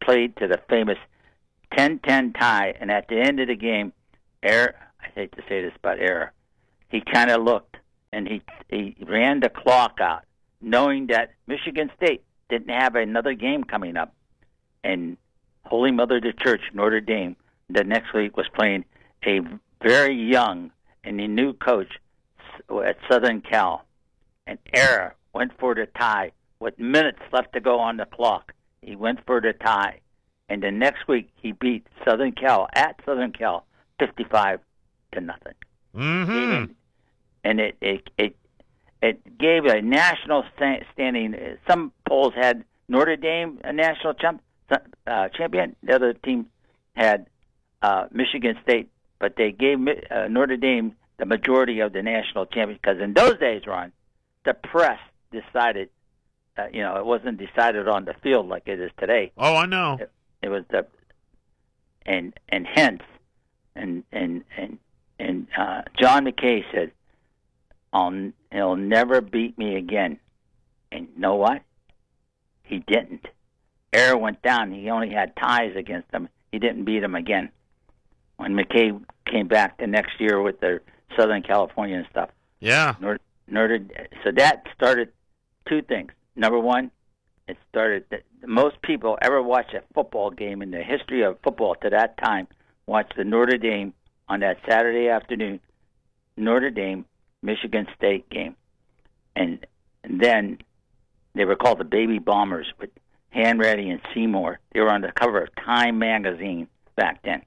played to the famous ten ten tie, and at the end of the game, Error, I hate to say this about Error, he kind of looked, and he he ran the clock out, knowing that Michigan State didn't have another game coming up. And Holy Mother of the Church, Notre Dame, the next week was playing a very young and a new coach at Southern Cal. And Error went for the tie with minutes left to go on the clock. He went for the tie. And the next week, he beat Southern Cal at Southern Cal fifty-five to nothing. Mm-hmm. And it, it, it, it gave a national sta- standing. Some polls had Notre Dame a national champ, uh, champion. The other team had uh, Michigan State, but they gave uh, Notre Dame the majority of the national champion because in those days, Ron, the press decided. Uh, you know, it wasn't decided on the field like it is today. Oh, I know. It, it was the and and hence and and and and uh, John McKay said, "I'll he'll never beat me again." And you know what? He didn't. Error went down. He only had ties against him. He didn't beat him again. When McKay came back the next year with the Southern California and stuff. Yeah. Notre, Notre, so that started two things. Number one, it started that most people ever watch a football game in the history of football to that time watched the Notre Dame on that Saturday afternoon, Notre Dame, Michigan State game. And, and then they were called the Baby Bombers with Hanratty and Seymour. They were on the cover of Time magazine back then.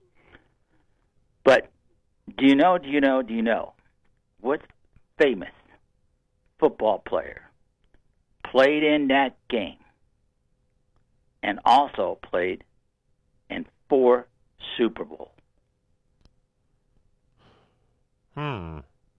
But do you know, do you know, do you know what famous football player played in that game and also played in four Super Bowls? Hmm.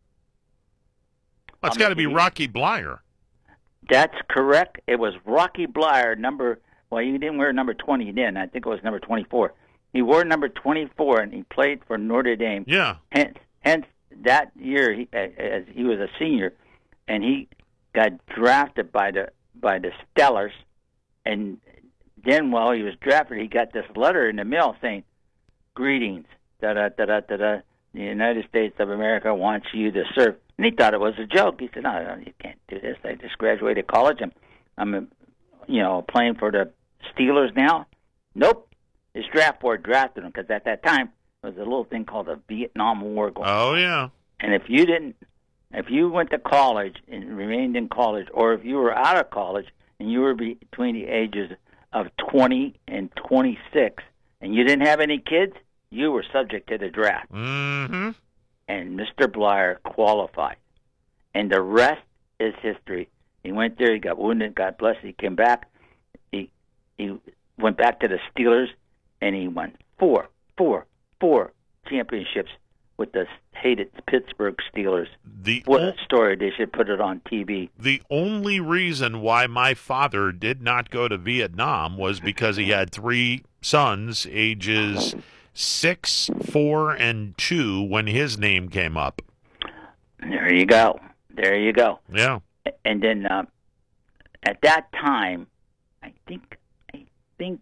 That's got to be Rocky Bleier. That's correct. It was Rocky Bleier, number, well, he didn't wear number twenty then. I think it was number twenty-four. He wore number twenty-four, and he played for Notre Dame. Yeah. Hence, hence that year, he, as he was a senior, and he got drafted by the by the Stellars, and then while he was drafted, he got this letter in the mail saying, "Greetings, da da da da da da. The United States of America wants you to serve." And he thought it was a joke. He said, "No, no, you can't do this. I just graduated college. I'm, I'm, you know, playing for the Steelers now." Nope. His draft board drafted him because at that time there was a little thing called the Vietnam War going on. Oh yeah. And if you didn't, if you went to college and remained in college, or if you were out of college and you were between the ages of twenty and twenty-six, and you didn't have any kids, you were subject to the draft. Mm-hmm. And Mister Bleier qualified. And the rest is history. He went there, he got wounded, God bless, he came back. He he went back to the Steelers, and he won four, four, four championships with the hated Pittsburgh Steelers. The what o- a story. They should put it on T V. The only reason why my father did not go to Vietnam was because he had three sons, ages six, four, and two, when his name came up. There you go. There you go. Yeah. And then uh, at that time, I think, I think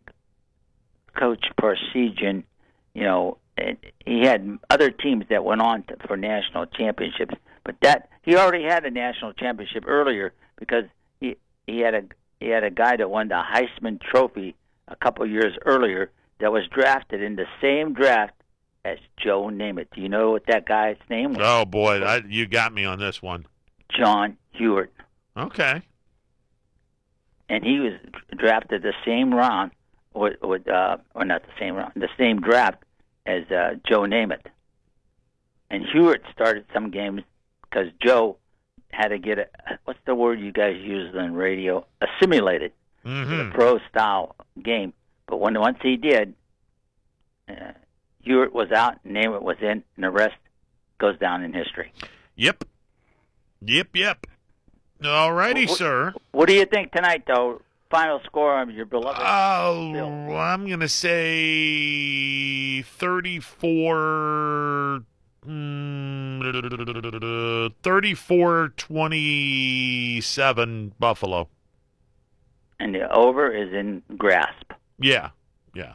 Coach Parsegian, you know, he had other teams that went on to, for national championships, but that he already had a national championship earlier because he he had a he had a guy that won the Heisman Trophy a couple years earlier that was drafted in the same draft as Joe Namath. Do you know what that guy's name was? Oh boy, I, you got me on this one. John Hewitt. Okay. And he was drafted the same round with, with uh, or not the same round, the same draft as uh, Joe Namath. And Hewitt started some games because Joe had to get a, what's the word you guys use on radio? Assimilated mm-hmm. to the pro-style game. But when once he did, uh, Hewitt was out, Namath was in, and the rest goes down in history. Yep. Yep, yep. All righty, what, sir. What do you think tonight, though? Final score of your beloved Oh, Bill. I'm going to say thirty-four, mm, thirty-four twenty-seven Buffalo. And the over is in grasp. Yeah, Yeah.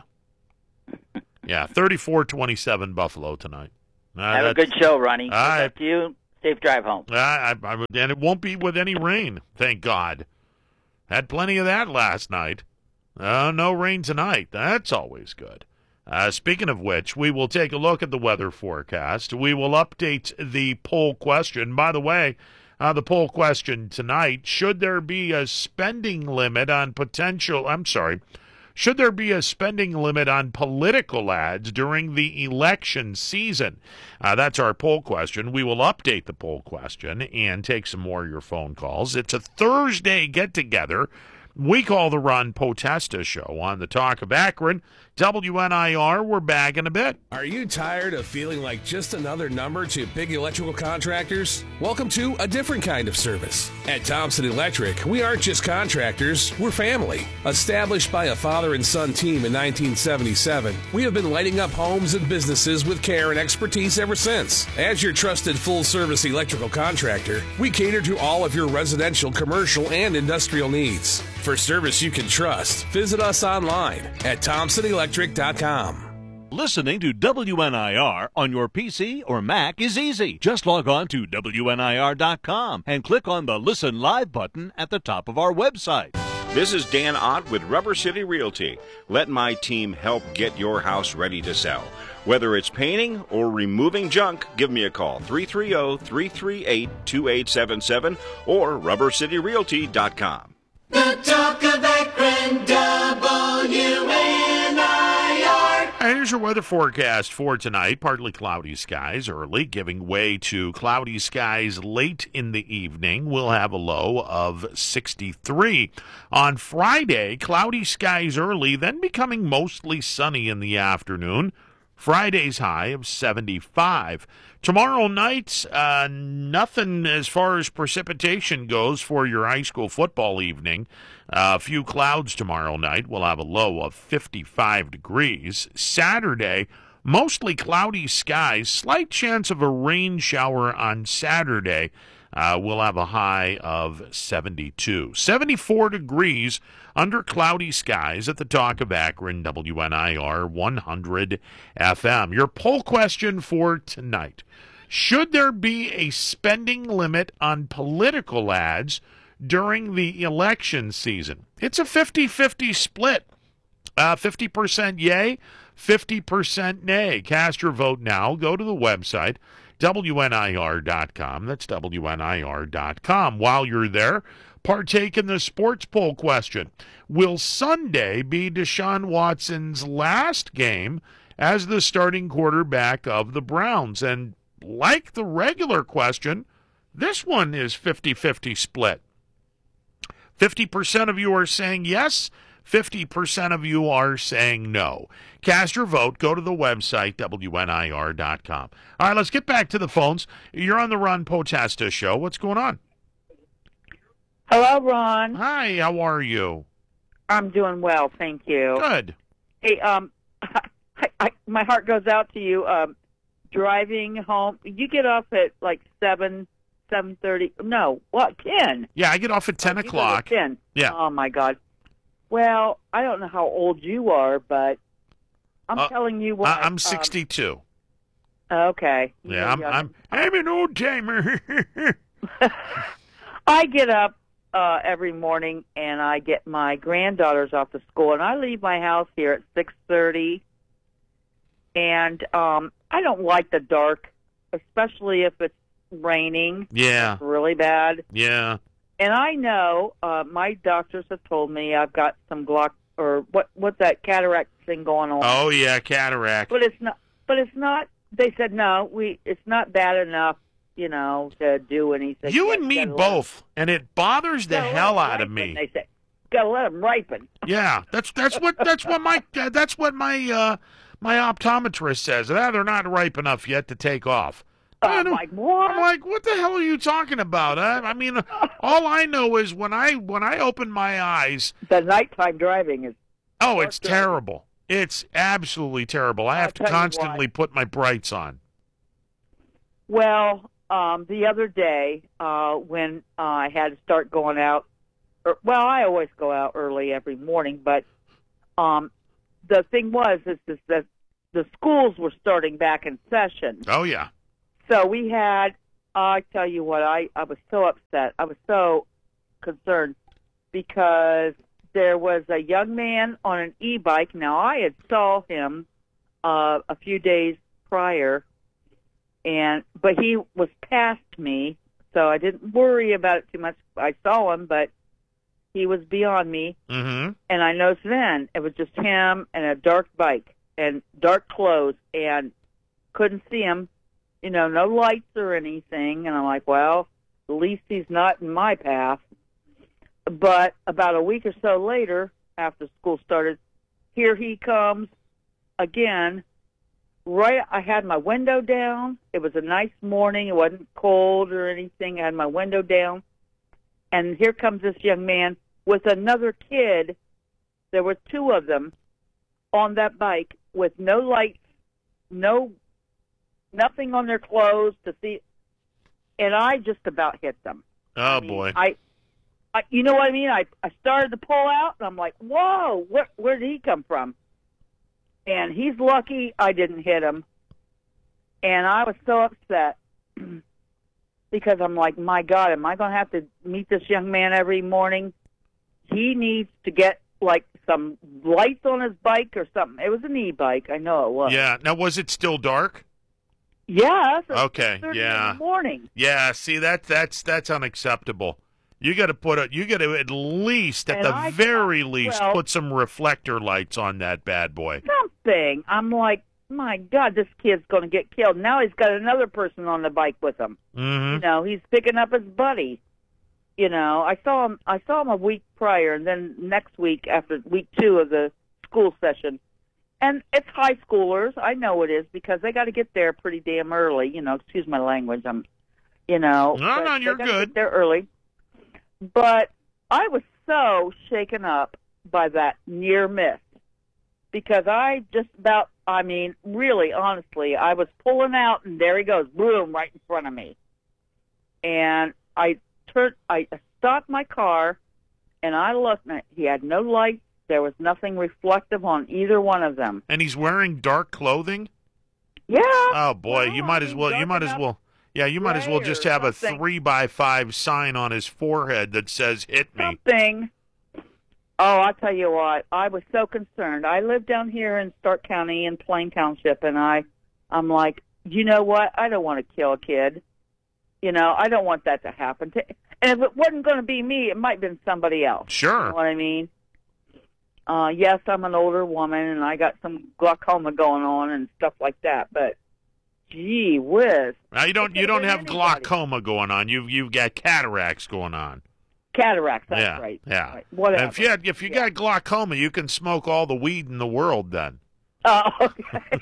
Yeah, thirty-four twenty-seven Buffalo tonight. Uh, Have a good show, Ronnie. All right. Up to you. Safe drive home. Uh, I, I, and it won't be with any rain, thank God. Had plenty of that last night. Uh, no rain tonight. That's always good. Uh, speaking of which, we will take a look at the weather forecast. We will update the poll question. By the way, uh, the poll question tonight, should there be a spending limit on potential, I'm sorry, should there be a spending limit on political ads during the election season? Uh, that's our poll question. We will update the poll question and take some more of your phone calls. It's a Thursday get-together. We call the Ron Potesta Show on the Talk of Akron. W N I R, we're back in a bit. Are you tired of feeling like just another number to big electrical contractors? Welcome to a different kind of service. At Thompson Electric, we aren't just contractors, we're family. Established by a father and son team in nineteen seventy-seven, we have been lighting up homes and businesses with care and expertise ever since. As your trusted full-service electrical contractor, we cater to all of your residential, commercial, and industrial needs. For service you can trust, visit us online at thompson electric dot com. Listening to W N I R on your P C or Mac is easy. Just log on to W N I R dot com and click on the Listen Live button at the top of our website. This is Dan Ott with Rubber City Realty. Let my team help get your house ready to sell. Whether it's painting or removing junk, give me a call, three three zero, three three eight, two eight seven seven or rubber city realty dot com. The Talk of Akron, W N I R. And here's your weather forecast for tonight. Partly cloudy skies early, giving way to cloudy skies late in the evening. We'll have a low of sixty-three. On Friday, cloudy skies early, then becoming mostly sunny in the afternoon. Friday's high of seventy-five. Tomorrow night, uh, nothing as far as precipitation goes for your high school football evening. Uh, a few clouds tomorrow night. We'll have a low of fifty-five degrees. Saturday, mostly cloudy skies. Slight chance of a rain shower on Saturday. Uh, we'll have a high of seventy-two. seventy-four degrees under cloudy skies at the Talk of Akron, W N I R one hundred F M. Your poll question for tonight. Should there be a spending limit on political ads during the election season? It's a fifty-fifty split. Uh, fifty percent yay, fifty percent nay. Cast your vote now. Go to the website, W N I R dot com. That's W N I R dot com. While you're there, partake in the sports poll question. Will Sunday be Deshaun Watson's last game as the starting quarterback of the Browns? And like the regular question, this one is fifty-fifty split. fifty percent of you are saying yes, fifty percent of you are saying no. Cast your vote. Go to the website, W N I R dot com. All right, let's get back to the phones. You're on the Ron Potesta Show. What's going on? Hello, Ron. Hi, how are you? I'm doing well, thank you. Good. Hey, um, I, I, my heart goes out to you. Um, driving home, you get off at like seven, seven thirty. No, what? Ten? Yeah, I get off at ten oh, o'clock. Ten. Yeah. Oh my God. Well, I don't know how old you are, but I'm uh, telling you what. I'm sixty-two. Um, okay. Yeah, I'm, I'm. I'm an old timer. I get up uh, every morning and I get my granddaughters off to school, and I leave my house here at six thirty. And um, I don't like the dark, especially if it's raining. Yeah. It's really bad. Yeah. And I know uh, my doctors have told me I've got some glauc or what what's that cataract thing going on. Oh yeah, cataract. But it's not. But it's not. They said no. We it's not bad enough, you know, to do anything. You and me both, and it bothers the hell out of me. They say gotta let them ripen. Yeah, that's that's what that's what my that's what my uh, my optometrist says. Ah, they're not ripe enough yet to take off. I'm like, what? I'm like, what the hell are you talking about? I, I mean, all I know is when I when I open my eyes, the nighttime driving is. Oh, it's terrible. It's absolutely terrible. I have I'll to constantly put my brights on. Well, um, the other day uh, when uh, I had to start going out, or, well, I always go out early every morning, but um, the thing was is, is that the schools were starting back in session. Oh, yeah. So we had, I tell you what, I, I was so upset. I was so concerned because there was a young man on an e-bike. Now, I had saw him uh, a few days prior, and but he was past me, so I didn't worry about it too much. I saw him, but he was beyond me, mm-hmm. and I noticed then it was just him and a dark bike and dark clothes, and couldn't see him, you know, no lights or anything, and I'm like, well, at least he's not in my path. But about a week or so later, after school started, here he comes again. Right, I had my window down. It was a nice morning. It wasn't cold or anything. I had my window down. And here comes this young man with another kid. There were two of them on that bike with no lights, no, nothing on their clothes to see. And I just about hit them. Oh, I mean, boy. I, I, you know what I mean? I, I started to pull out, and I'm like, whoa, where, where did he come from? And he's lucky I didn't hit him. And I was so upset because I'm like, my God, am I going to have to meet this young man every morning? He needs to get, like, some lights on his bike or something. It was an e-bike. I know it was. Yeah. Now, was it still dark? Yeah. Okay, yeah. In the morning. Yeah, see, that that's that's unacceptable. You got to put a, you got to at least, at And the I very thought, least, well- put some reflector lights on that bad boy. Something. I'm like, my God, this kid's going to get killed. Now he's got another person on the bike with him. Mm-hmm. You know, he's picking up his buddy. You know, I saw him. I saw him a week prior, and then next week after week two of the school session, and it's high schoolers. I know it is because they got to get there pretty damn early. You know, excuse my language. I'm, you know, No, but no, they you're gotta good. Get there early, but I was so shaken up by that near miss because I just about. I mean, really, honestly, I was pulling out, and there he goes, boom, right in front of me, and I. Turned, I stopped my car, and I looked, and he had no lights. There was nothing reflective on either one of them. And he's wearing dark clothing? Yeah. Oh, boy, you might as well, you dark might as enough well, yeah, you might as well gray just or have a something. three by five sign on his forehead that says, hit me. Something. Oh, I'll tell you what, I was so concerned. I live down here in Stark County in Plain Township, and I, I'm like, you know what? I don't want to kill a kid. You know, I don't want that to happen. To, and if it wasn't going to be me, it might have been somebody else. Sure. You know what I mean? Uh, yes, I'm an older woman, and I got some glaucoma going on and stuff like that. But, gee whiz. Now, you don't, It you could've don't been have anybody. glaucoma going on. You've, you've got cataracts going on. Cataracts, that's yeah, right. yeah. Right. Whatever. And if you, had, if you got glaucoma, you can smoke all the weed in the world then. Oh, okay.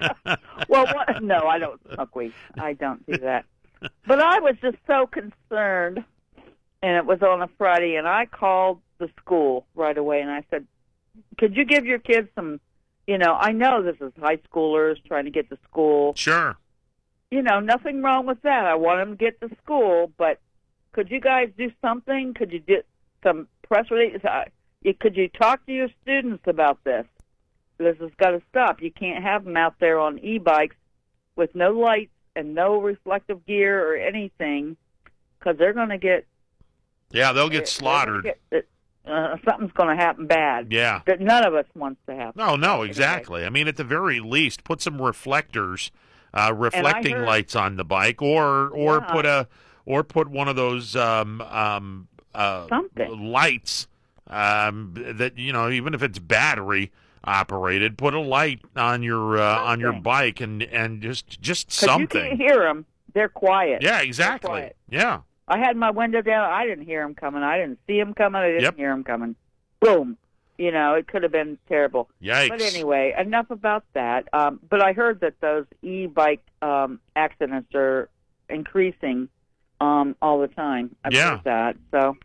Well, what, no, I don't smoke weed. I don't do that. But I was just so concerned, and it was on a Friday, and I called the school right away, and I said, could you give your kids some, you know, I know this is high schoolers trying to get to school. Sure. You know, nothing wrong with that. I want them to get to school, but could you guys do something? Could you do some press release? Uh, you- Could you talk to your students about this? This has got to stop. You can't have them out there on e-bikes with no lights and no reflective gear or anything, because they're going to get Yeah, they'll get they're slaughtered. gonna get- uh, something's going to happen bad. Yeah. That none of us wants to happen. No, no, exactly. I mean, at the very least, put some reflectors, uh, reflecting heard- lights on the bike, or or Yeah. put a or put one of those um, um, uh, Something. lights um, that, you know, even if it's battery operated, put a light on your uh, on your bike and and just just 'Cause you something. can't hear them. They're quiet. Yeah, They're exactly. quiet. Yeah. I had my window down. I didn't hear them coming. I didn't see them coming. I didn't Yep. hear them coming. Boom. You know, it could have been terrible. Yikes. But anyway, enough about that. Um, but I heard that those e-bike um, accidents are increasing um, all the time. I've Yeah. heard that. So,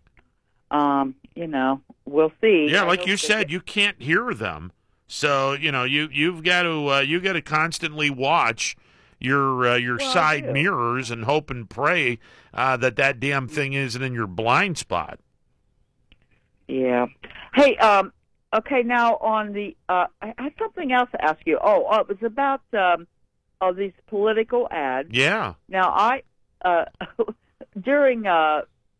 um, you know, we'll see. Yeah, I like hope you they said, get- you can't hear them, so you know you you've got to uh, you got to constantly watch your uh, your Well, I side do. mirrors and hope and pray uh, that that damn thing isn't in your blind spot. Yeah. Hey, um, Okay, now on the, uh, I had something else to ask you. Oh, oh it was about um, oh, these political ads. Yeah. Now, I, uh, during uh,